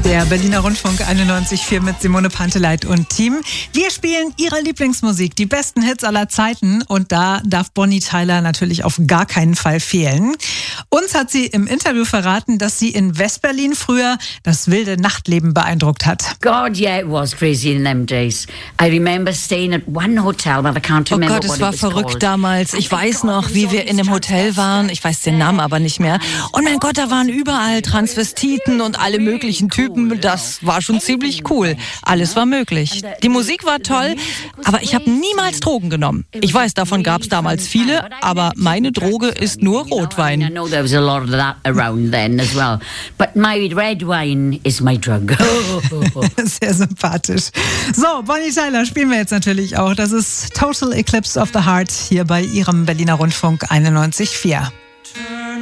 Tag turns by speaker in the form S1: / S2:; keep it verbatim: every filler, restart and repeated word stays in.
S1: Der Berliner Rundfunk einundneunzig Komma vier mit Simone Panteleit und Team. Wir spielen Ihre Lieblingsmusik, die besten Hits aller Zeiten. Und da darf Bonnie Tyler natürlich auf gar keinen Fall fehlen. Uns hat sie im Interview verraten, dass sie in West-Berlin früher das wilde Nachtleben beeindruckt hat.
S2: God, yeah, it was crazy in them days. I remember staying at one hotel, but I can't
S3: Oh
S2: remember
S3: Gott,
S2: what
S3: es war
S2: it was
S3: verrückt
S2: called.
S3: damals. Ich weiß noch, wie wir in einem Hotel waren. Ich weiß den Namen aber nicht mehr. Und mein Gott, da waren überall Transvestiten und alle möglichen Typen. Das war schon ziemlich cool. Alles war möglich. Die Musik war toll, aber ich habe niemals Drogen genommen. Ich weiß, davon gab es damals viele, aber meine Droge ist nur Rotwein.
S2: I know there was a lot of that around then as well. But my red wine is my drug.
S1: Sehr sympathisch. So, Bonnie Tyler spielen wir jetzt natürlich auch. Das ist Total Eclipse of the Heart hier bei Ihrem Berliner Rundfunk einundneunzig Komma vier.